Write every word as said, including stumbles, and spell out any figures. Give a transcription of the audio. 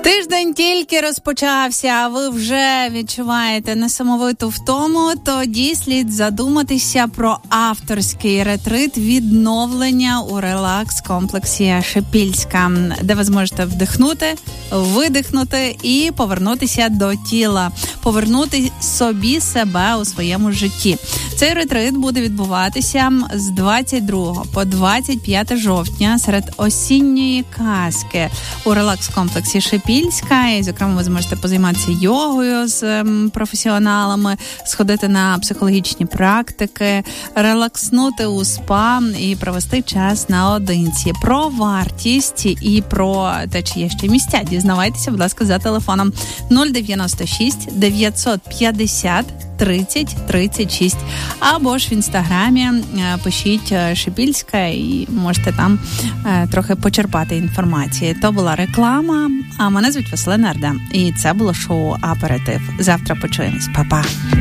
Тиждень тільки розпочався, а ви вже відчуваєте несамовиту втому, тоді слід задуматися про авторський ретрит відновлення у релакс-комплексі Шипільська, де ви зможете вдихнути, видихнути і повернутися до тіла, повернути собі себе у своєму житті. Цей ретрит буде відбуватися з двадцять другого по двадцять п'яте жовтня серед осінньої казки у релакс-комплексі Шипільська. І, зокрема, ви зможете позайматися йогою з ем, професіоналами, сходити на психологічні практики, релакснути у спа і провести час наодинці. Про вартість і про те, чи є ще місця, дізнавайтеся, будь ласка, за телефоном нуль дев'яносто шість дев'ятсот п'ятдесят тридцять тридцять шість, або ж в інстаграмі пишіть Шипільська і можете там е, трохи почерпати інформації. То була реклама, а мене звуть Василина Ардем, і це було шоу «Аперитив». Завтра почуємось. Па-па!